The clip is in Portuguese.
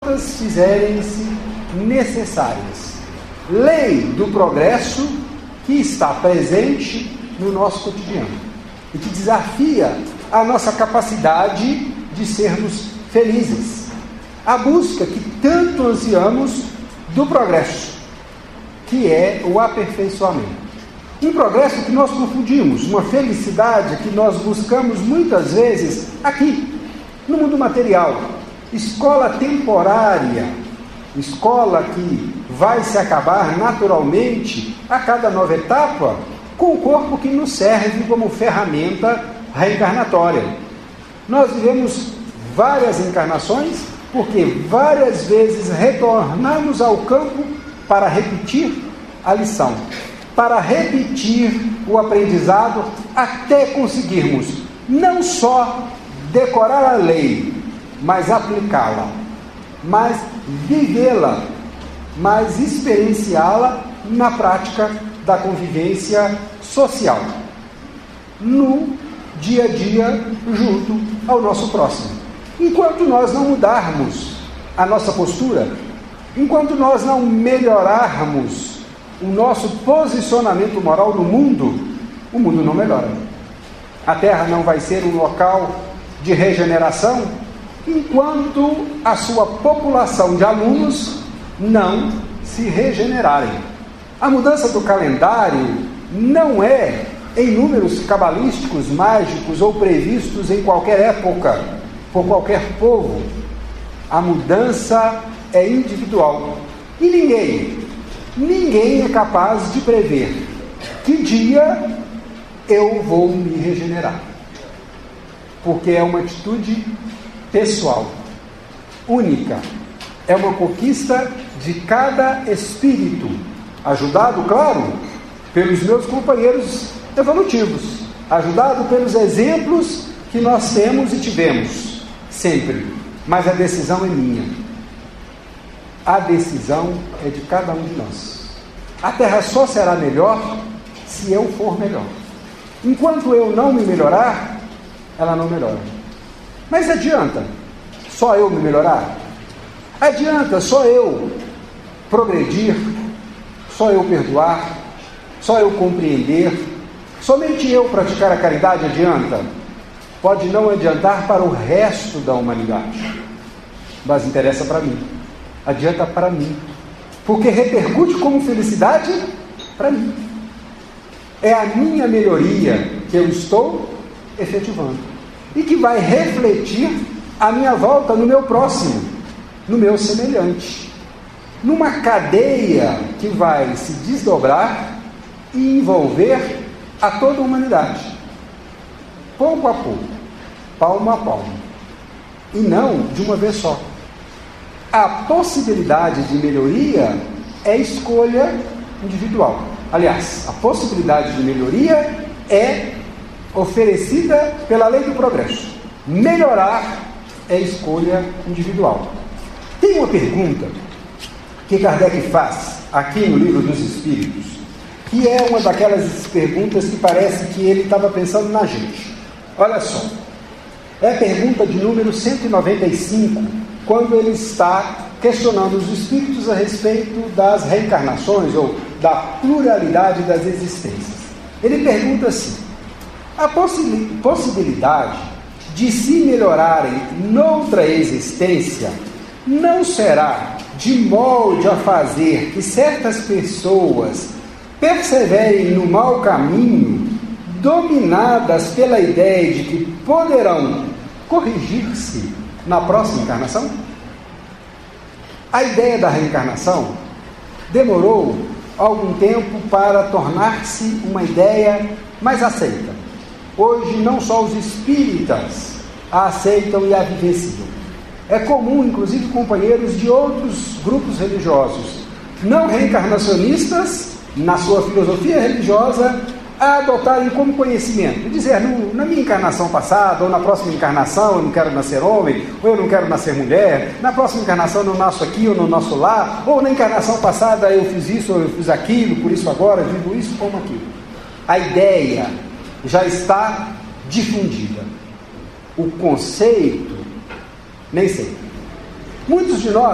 fizerem-se necessárias. Lei do progresso que está presente no nosso cotidiano e que desafia a nossa capacidade de sermos felizes. A busca que tanto ansiamos do progresso, que é o aperfeiçoamento. Um progresso que nós confundimos, uma felicidade que nós buscamos muitas vezes aqui, no mundo material. Escola temporária, escola que vai se acabar naturalmente a cada nova etapa, com o corpo que nos serve como ferramenta reencarnatória. Nós vivemos várias encarnações, porque várias vezes retornamos ao campo para repetir a lição, para repetir o aprendizado, até conseguirmos não só decorar a lei, mas aplicá-la, mas vivê-la, mas experienciá-la na prática da convivência social, no dia a dia, junto ao nosso próximo. Enquanto nós não mudarmos a nossa postura, enquanto nós não melhorarmos o nosso posicionamento moral no mundo, o mundo não melhora. A Terra não vai ser um local de regeneração enquanto a sua população de alunos não se regenerarem. A mudança do calendário não é em números cabalísticos, mágicos ou previstos em qualquer época, por qualquer povo. A mudança é individual. E ninguém é capaz de prever que dia eu vou me regenerar. Porque é uma atitude pessoal, única. É uma conquista de cada espírito, ajudado, claro, pelos meus companheiros evolutivos, ajudado pelos exemplos que nós temos e tivemos, sempre. Mas a decisão é minha. A decisão é de cada um de nós. A Terra só será melhor se eu for melhor. Enquanto eu não me melhorar, ela não melhora. Mas adianta só eu me melhorar? Adianta só eu progredir? Só eu perdoar? Só eu compreender? Somente eu praticar a caridade adianta? Pode não adiantar para o resto da humanidade, mas interessa para mim. Adianta para mim, porque repercute como felicidade para mim. É a minha melhoria que eu estou efetivando e que vai refletir a minha volta no meu próximo, no meu semelhante, numa cadeia que vai se desdobrar e envolver a toda a humanidade, pouco a pouco, palmo a palmo, e não de uma vez só. A possibilidade de melhoria é escolha individual. Aliás, a possibilidade de melhoria é oferecida pela lei do progresso. Melhorar é escolha individual. Tem uma pergunta que Kardec faz aqui no Livro dos Espíritos, que é uma daquelas perguntas que parece que ele estava pensando na gente. Olha só, é a pergunta de número 195, quando ele está questionando os espíritos a respeito das reencarnações ou da pluralidade das existências. Ele pergunta assim: a possibilidade de se melhorarem noutra existência não será de molde a fazer que certas pessoas perseverem no mau caminho, dominadas pela ideia de que poderão corrigir-se na próxima encarnação? A ideia da reencarnação demorou algum tempo para tornar-se uma ideia mais aceita. Hoje não só os espíritas a aceitam e a vivenciam. É comum, inclusive, companheiros de outros grupos religiosos não reencarnacionistas, na sua filosofia religiosa, a adotarem como conhecimento, dizer, na minha encarnação passada, ou na próxima encarnação eu não quero nascer homem, ou eu não quero nascer mulher, na próxima encarnação eu não nasço aqui ou não nasço lá, ou na encarnação passada eu fiz isso ou eu fiz aquilo, por isso agora eu vivo isso como aquilo. A ideia já está difundida. O conceito, nem sei. Muitos de nós